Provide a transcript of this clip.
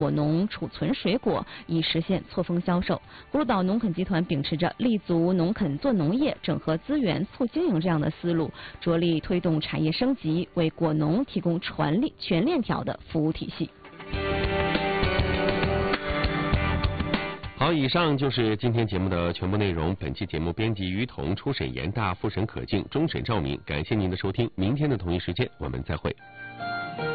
果农储存水果，以实现错峰销售。葫芦岛农垦集团秉持着立足农垦做农业、整合资源促经营这样的思路，着力推动产业升级，为果农提供全链条的服务体系。 好，以上就是今天节目的全部内容。本期节目编辑于彤，初审严大，复审可敬，终审赵明。感谢您的收听，明天的同一时间我们再会。